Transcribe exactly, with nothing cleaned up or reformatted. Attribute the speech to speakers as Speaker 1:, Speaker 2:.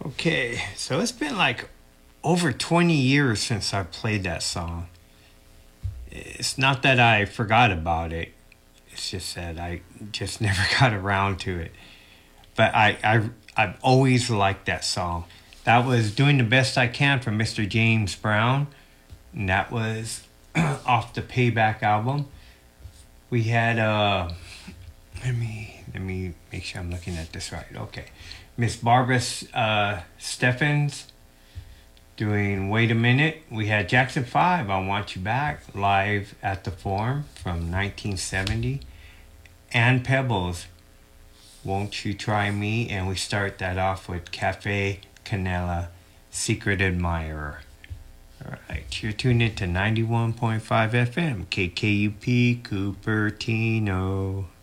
Speaker 1: Okay, so it's been like over twenty years since I played that song. It's not that I forgot about it, it's just that I just never got around to it. But I, I, I've always liked that song. That was Doing the Best I Can from mister James Brown, and that was off the Payback album. We had, uh, let me, let me make sure I'm looking at this right. Okay. Miss Barbara uh, Stephens doing Wait a Minute. We had Jackson five, I Want You Back, live at the Forum from nineteen seventy. And Pebbles, Won't You Try Me? And we start that off with Cafe Canela, Secret Admirer. All right, you're tuned into ninety-one point five F M, K K U P, Cupertino.